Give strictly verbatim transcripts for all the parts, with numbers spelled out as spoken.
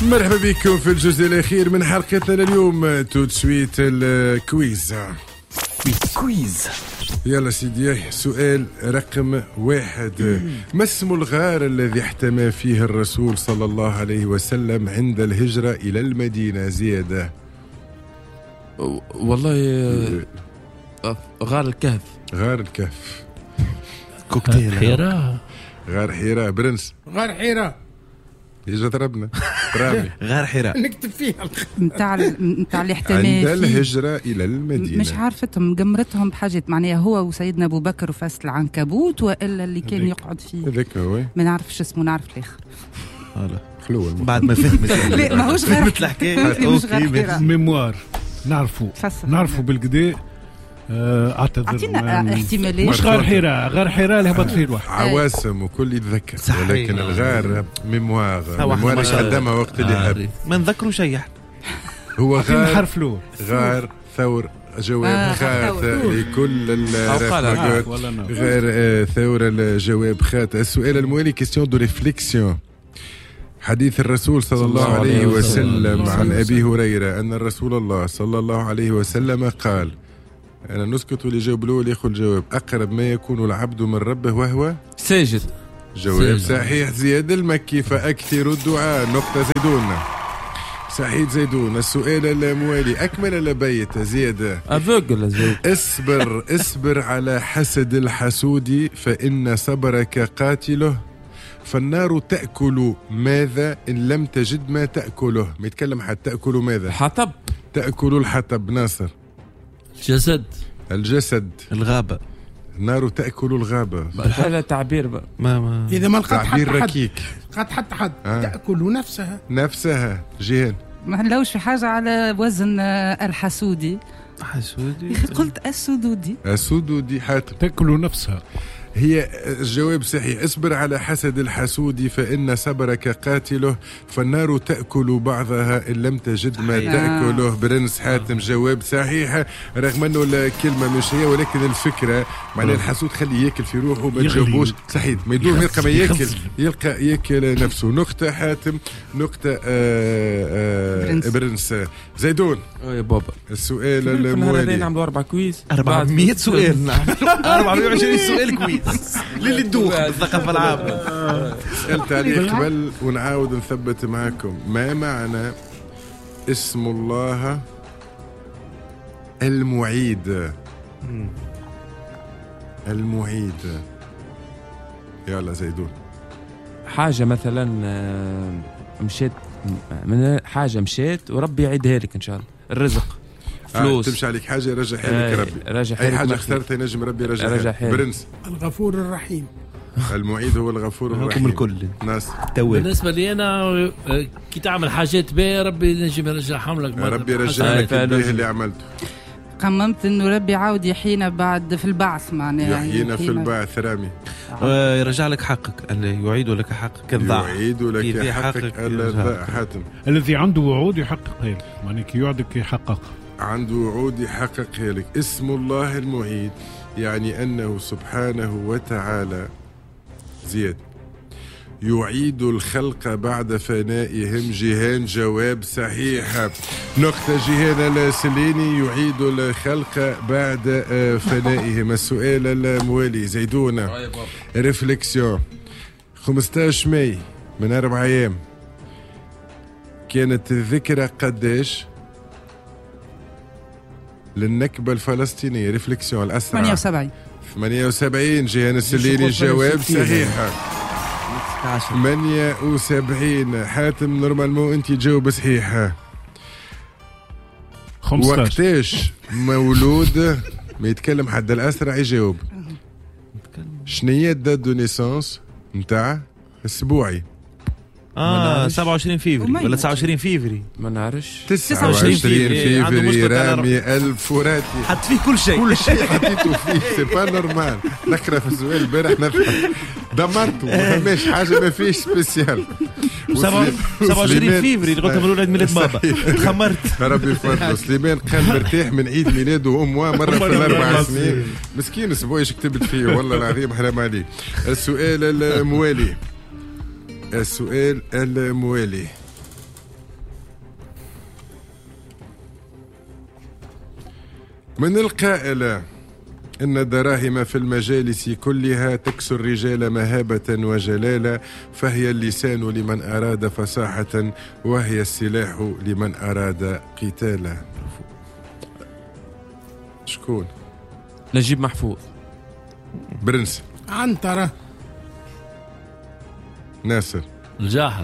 مرحبا بكم في الجزء الأخير من حلقتنا اليوم. تو سويت الكويز كويز. يلا سيدي، سؤال رقم واحد. ما اسم الغار الذي احتمى فيه الرسول صلى الله عليه وسلم عند الهجرة إلى المدينة؟ زيادة. والله غار الكهف. غار الكهف. كوكتيل حيرة. غار حيرة. برنس. غار حيرة يجي ضربنا رامي. غار حراء نكتب فيها نتاع نتاع الاحتمال عند فيه. الهجرة إلى المدينة. مش عارفتهم قمرتهم بحاجة معناها هو وسيدنا أبو بكر وفاس العنكبوت وإلا اللي كان يقعد فيه. هذاك هو. ما نعرفش اسمه، نعرف الآخر. خلوة بعد ما فهمت. لا ماهوش غير مثل حكاية مش غير ميموار. نعرفوا فسر. نعرفوا بالقداء. اعتذر. أعطينا احتمالات. مش غار حراء، غار حراء اللي هبط فيه الواحد. عواسم وكل يتذكر، صحيح. ولكن الغار ميموار. هو ميموار ما شاء الله. يقدمها وقت اللي يحب. ما نذكروا شيء احنا. هو أعطينا غار حرف لور. غار ثور جواب آه، خاطئ ثور. لكل آه، ولا الرقم. نعم. غير آه، ثور الجواب خاطئ. السؤال الموالي كيستيون دو ريفليكسيون. حديث الرسول صلى الله عليه وسلم عن أبي هريرة أن الرسول الله صلى الله عليه وسلم قال، أنا نسكت واللي جاوب له ياخذ الجواب، أقرب ما يكون العبد من ربه وهو ساجد. جواب صحيح. زياد المكي. فأكثر الدعاء. نقطة زيدون. صحيح زيدون. السؤال الموالي أكمل لبيت زيادة. افوغل زوج. اصبر اصبر على حسد الحسود فإن صبرك قاتله، فالنار تأكل ماذا إن لم تجد ما تأكله. ما يتكلم حتى تأكل ماذا؟ حطب. تأكل الحطب. ناصر. جسد. الجسد. الغابة. النار تأكل الغابة. هذا تعبير بقى. ما ما إذا ما لقات تعبير حتى حد ركيك. قد حتى حد آه. تأكل نفسها. نفسها. جيهان. ما نلوش في حاجة على وزن آه، الحسودي. حسودي. قلت السدودي. السدودي. حاتم. تأكل نفسها. هي الجواب صحيح. اصبر على حسد الحسود فإن صبرك قاتله، فالنار تأكل بعضها إن لم تجد ما صحيح. تأكله. برنس حاتم. جواب صحيح، رغم أنه الكلمة مش هي ولكن الفكرة معناها الحسود خليه ياكل في روحه وما يغلي. تجاوبوش. صحيح. ما يدور ما يلقى ما ياكل، يخزن. يلقى ياكل نفسه. نقطة حاتم. نقطة آه آه برنس. برنس. زيدون. أوه يا بابا. السؤال في النهار هذا الموالي. نعملوا أربع كويز. أربعمية سؤال. نعم. أربعمية وعشرين سؤال كويس. للي تدوخ بالثقافة العامة. سألت عليه قبل ونعاود نثبت معكم. ما معنى اسم الله المعيد؟ المعيد. يلا زيدون. حاجة مثلا آه، مشيت من حاجة مشيت وربي يعيدها لك إن شاء الله. الرزق. فلوس. آه تمشي عليك حاجة يرجعها آه، لك ربي. رجع أي حالك حاجة مخلوق. اخترتها ينجم ربي رجع يرجعها. حالك. برنس. الغفور الرحيم. المعيد هو الغفور لكم الرحيم. الكل. ناس. توي. بالنسبة لي أنا آه، كي تعمل حاجات باهية ربي ينجم يرجعهم لك. ربي يرجع آه، لك فعلا. البيه اللي عملته. قممت انه ربي عاود يحيينا بعد في البعث معناها. يحيينا في البعث. رامي. آه، يرجع لك حقك. اللي يعيد لك حقك الضاع. يعيد لك إذا حقك. حقك الضاع. حاتم. الذي عنده وعود يحققها لك، يعني كي يوعدك يحقق. عنده وعود يحققها لك. اسم الله المعيد يعني أنه سبحانه وتعالى زياد يعيد الخلق بعد فنائهم. جيهان. جواب صحيح. نقطة جيهان السليني. يعيد الخلق بعد فنائهم. السؤال الموالي زيدون. ريفليكسيون. خمسة عشر ماي من أربع أيام كانت الذكرى قداش للنكبة الفلسطينية؟ ريفليكسيون الأسرع. ثمانية وسبعين. ثمانية وسبعين. جيهان السليني. جواب صحيح. ثمانية وسبعين. حاتم نورمالمو أنت تجاوب صحيحة. خمسة عشر. وقتاش مولود؟ ما يتكلم حد الأسرع يجاوب. شنية دات دو نيسانس نتاع اسبوعي؟ اه سبعة وعشرين فيفري وما ولا تسعة وعشرين فيفري. ما نعرفش. تسعة وعشرين فيفري. عنده فيفري. مشكلة تاع رامي الفراتي. حط فيه كل شيء. كل شيء حطيته فيه. سي با نورمال. نقرا في السؤال البارح نضحك. دمرته. ما فماش حاجة ما فيش سبيسيال. سبعة وعشرين فيفري اللي قلت من ولاد ميلاد بابا. تخمرت. ربي يفضل. سليمان قال مرتاح من عيد ميلاده وأمه مرة في الأربع سنين. مسكين اسبوعيش كتبت فيه والله العظيم حرام عليه. السؤال الموالي. السؤال الموالي. من القائل إن الدراهم في المجالس كلها تكسو الرجال مهابة وجلالة، فهي اللسان لمن أراد فصاحة، وهي السلاح لمن أراد قتالا. شكون؟ نجيب محفوظ. برنس. عنترة. ناصر. الجاحظ.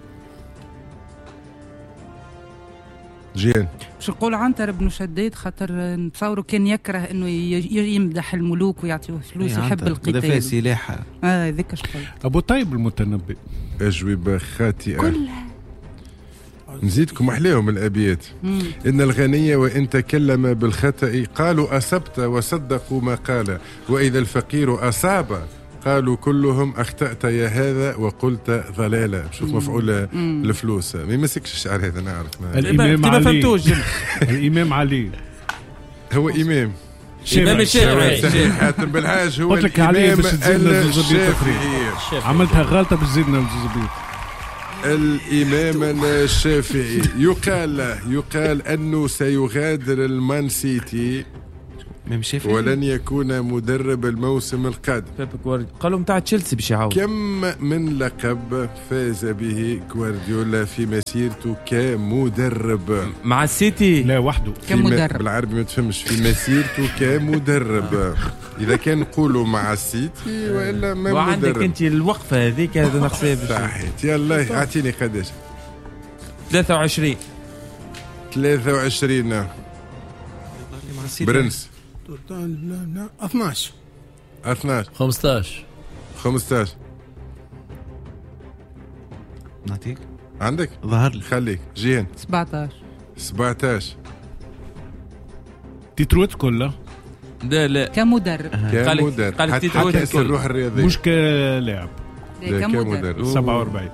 جيان. باش نقول عنتر بن شداد، خاطر نتصوره كان يكره انه يمدح الملوك ويعطيوه فلوس، يحب القتال. دفع سلاحه. اه ذيك شكون. ابو طيب المتنبي. اجوبه خاطئه كلها. نزيدكم احلاهم الابيات. مم. ان الغني وان تكلم بالخطا قالوا اصبت وصدقوا ما قال، واذا الفقير اصاب قالوا كلهم اخطات يا هذا وقلت ضلالا. شوف مفعول الفلوس ما يمسكش الشعر هذا نعرف. الامام علي. الامام علي هو امام. امام الشافعي. حاتم بالحاج هو قلت لك عليه باش تزيدنا الزبيط. عملتها غلطه باش تزيدنا الزبيط. الإمام الشافعي. يقال يقال أنه سيغادر المان سيتي ولن يكون مدرب الموسم القادم. قالوا متاع تشيلسي باش يعاود. كم من لقب فاز به غوارديولا في مسيرته كمدرب مع السيتي؟ لا وحده كمدرب. بالعربي ما تفهمش. في مسيرته كمدرب. إذا كان نقولوا مع السيتي وإلا ما وعندك مدرب. أنت الوقفة هذيك هذا نقصيه باش. صحيت. يلا أعطيني قداش. ثلاثة وعشرين. ثلاثة وعشرين. برنس. اثناش. اثناش. خمستاش. خمستاش. نعطيك عندك ظهر لي. خليك. جيهان. سبعتاش. سبعتاش. تيتروت كلها. لا لا كمدرب. كمدرب. قال حتى كأس الروح الرياضية. مش كلاعب. كمدرب. سبعة وأربعين.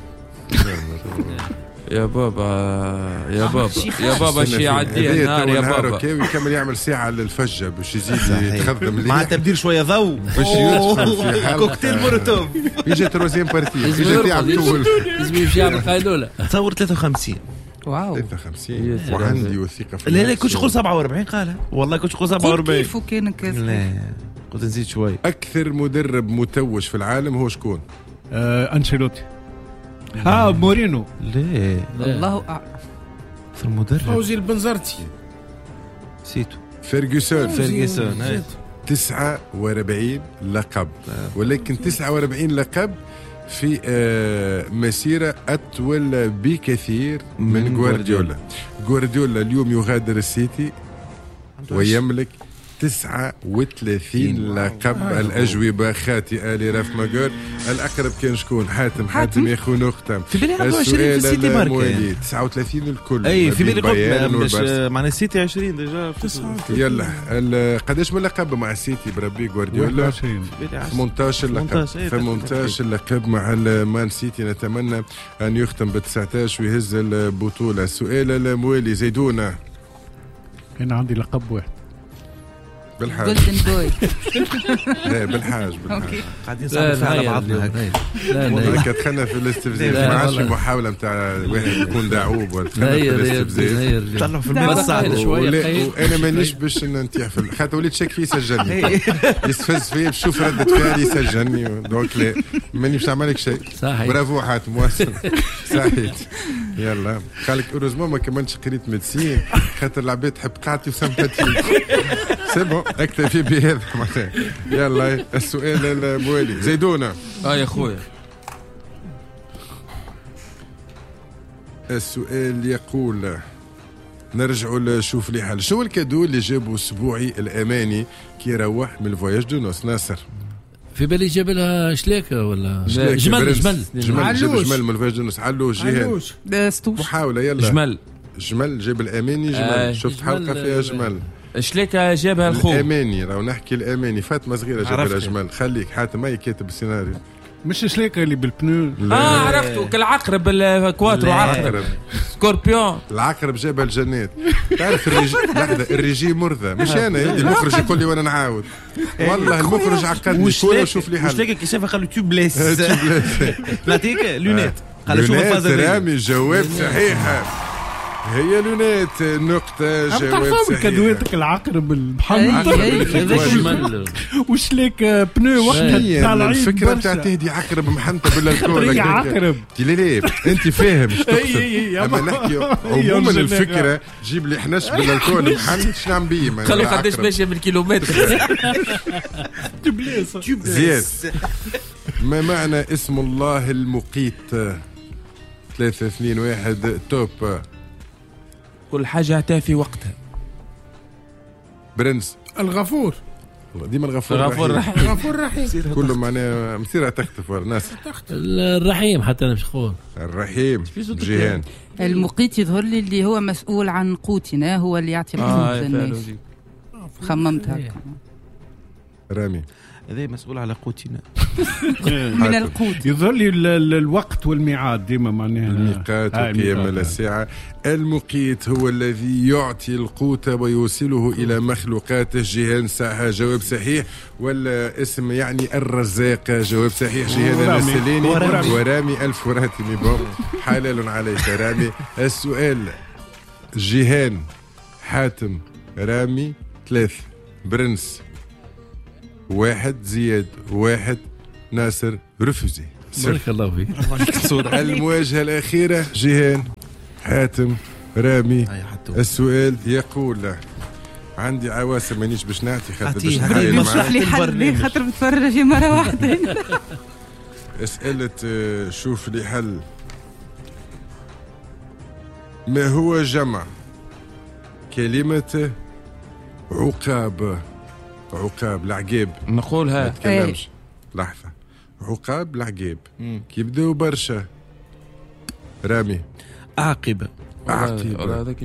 يا بابا يا بابا يا بابا شي يعدي النهار يا بابا. ويكمل يعمل ساعة للفجة باش يزيد يتخدم مع تبديل شوية ضوء باش يدخل في حلقة كوكتيل مولوتوف. يجي تروزيام بارتي يجي تعب طول. لازم يمشي يعمل قيلولة. تصور ثلاثة وخمسين. واو. ثلاثة وخمسين. وعندي وثيقة في. لا لا كنتش نقول سبعة وأربعين قالها والله كنتش نقول سبعة وأربعين. كيف كان كذا؟ لا كنت نزيد شوي. أكثر مدرب متوج في العالم هو شكون؟ آه أنشيلوتي. اه مورينو. لا الله اعلم. في المدرب فوزي البنزرتي. سيتو. فيرغسون. فيرغسون. تسعة وأربعين لقب. ولكن تسعة وأربعين لقب في آه مسيرة أطول بكثير من غوارديولا. غوارديولا اليوم يغادر السيتي ويملك تسعة وثلاثين لقب. الأجوبة خاطئة لراف ماغور. الأقرب كان شكون؟ حاتم. حاتم يا خو نختم. في بالي عنده عشرين في السيتي ماركة. تسعة وثلاثين الكل. أي في بالي قلت معنا السيتي عشرين ديجا. يلا قداش من لقب مع السيتي بربي غوارديولا؟ ثمانية عشر لقب. ثمانية عشر لقب مع المان سيتي. نتمنى أن يختم ب تسعة عشر ويهز البطولة. السؤال الموالي زيدونا. أنا عندي لقب واحد. بالحاج. جولدن بوي. لا بالحاج بالحاج. قاعدين نصعبوا على بعضنا هكا. لا لا كتخلنا في الاستفزاز. ما عادش محاولة نتاع واحد يكون دعوب ولا تخلنا في الاستفزاز. طلعوا في البيت الصعب شوية. وانا مانيش باش ننتيح في خاطر وليت شاك فيه يسجلني. يستفز فيا بشوف ردة فعلي يسجلني. دونك لا ماني باش نعمل لك شيء. صحيح. برافو حاتم واصل. صحيت. يلا خالك اوروزمون ما كملتش قريت ميدسين خاطر العباد تحب قاعتي وسمباتيك. سي بون اكتفي بهذا معناها. يلا السؤال الموالي زيدونا. اه يا خويا. السؤال يقول نرجعوا نشوف لي حل. شو الكادو اللي جابوا اسبوعي الاماني كي روح من الفواياج دو نوس؟ ناصر. في بالي جاب لها شلاكه ولا جمل جمل جمل جمل جاب جمل من الفوايج دو نوس. علوش جهاد محاولة. يلا جمل جمل جاب الاماني جمل. آه شفت حلقة فيها جمل. شليكة جابها الخو الاماني. راهو نحكي الاماني. فاطمة صغيرة جابها جمل. خليك حاتم اي كاتب السيناريو. مش شليكة اللي بالبنو. اه عرفته كالعقرب الكواترو. عقرب سكوربيون. العقرب جابها الجنات. تعرف الرجي لحظة الرجي مرضى مش انا. المخرج يقول لي وانا نعاود والله المخرج عقدني كوره وشوف لي حل. مش لاقي كيشافها قال له تيوبليس. نعطيك لونيت. قال شوف الفازة رامي. جواب صحيح. هي لونات نقطة. جواب صحيح. كدويتك العقرب المحنطة وش ليك بنو وقتها طالعين. الفكرة بتاع تهدي عقرب محنطة بالكول. عقرب لا لا انت فاهم ايش تقصد. اما نحكي عموما الفكرة جيب لي حناش بالكول محنط شنو نعمل بيه. خلوا قداش ماشية بالكيلومتر. زياد ما معنى اسم الله المقيت؟ ثلاثة اثنين واحد توب. كل حاجة عتها في وقتها. برنس الغفور. ديما الغفور الغفور الرحيم. الغفور الرحيم كله معناه مسيرة تختف ناس. الرحيم حتى انا مش خور. الرحيم جيهان. المقيت يظهر لي اللي هو مسؤول عن قوتنا، هو اللي يعطي القوت للناس. خممت هكا. رامي هذا مسؤول على قوتنا. من القوت. يظهر لي الوقت والميعاد ديما معناها الميقات وقيام الساعة. المقيت هو الذي يعطي القوت ويوصله إلى مخلوقاته. جيهان ساعة جواب صحيح. ولا اسم يعني الرزاق جواب صحيح. جيهان السليني ورامي ألف وراتمي بوم. حلال عليك رامي. السؤال جيهان حاتم رامي ثلاث برنس واحد زياد واحد ناصر رفوزي. بارك الله فيك. المواجهة الأخيرة جيهان حاتم رامي. السؤال يقول عندي عواسم مانيش باش نعطي خاطر باش نحايل معاك لي حل خاطر بتفرج في مرة واحدة. اسئلة شوف لي حل. ما هو جمع كلمة عقاب؟ عقاب العقاب نقولها. ما تكلمش. لحظة. عقاب العقاب كيبداو برشا. رامي عاقبة. عاقبة. هذاك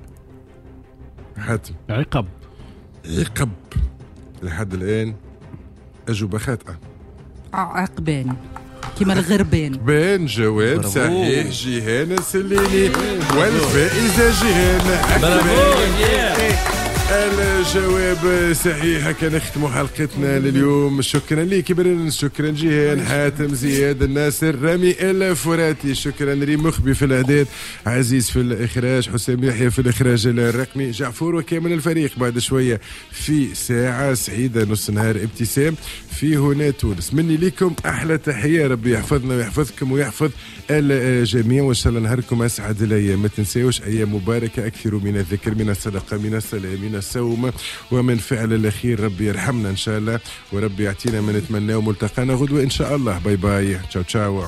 حاتم عقب. عقب. لحد الآن أجوبة خاطئة. عقبان كما الغربان. بان جواب صحيح. جيهان السليني والفائزة جيهان. الجواب صحيح. كان نختموا حلقتنا لليوم. شكرا لك برنس. شكرا جيهان حاتم زياد الناصر رامي الفراتي. شكرا ريم مخبي في الاعداد، عزيز في الاخراج، حسام يحيى في الاخراج الرقمي، جعفور وكامل الفريق. بعد شويه في ساعه سعيده نص نهار ابتسام في هنا تونس. مني لكم احلى تحيه. ربي يحفظنا ويحفظكم ويحفظ الجميع وان شاء الله نهاركم اسعد الايام. ما تنساوش ايام مباركه. اكثروا من الذكر من الصدقه من الصلاه من الصوم ومن فعل الأخير. ربي يرحمنا إن شاء الله وربي يعطينا ما نتمناه. ملتقانا غدوة إن شاء الله. باي باي. تشاو تشاو.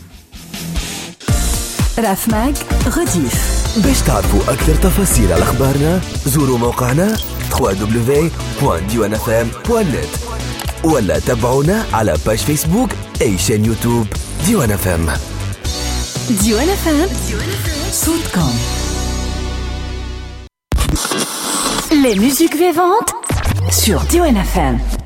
رافماك غديف. باش تعرفوا أكثر تفاصيل على أخبارنا زوروا موقعنا دبليو دبليو دبليو دوت ديوان اف ام دوت نت ولا تابعونا على باج فيسبوك أي شان يوتيوب ديوان اف ام. ديوان اف ام صوتكم. Les musiques vivantes sur Diwan F M.